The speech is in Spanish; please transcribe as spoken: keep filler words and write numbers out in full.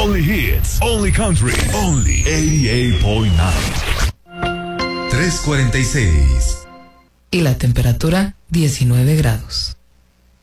Only hits, only country, only ochenta y ocho punto nueve. tres cuarenta y seis. Y la temperatura diecinueve grados.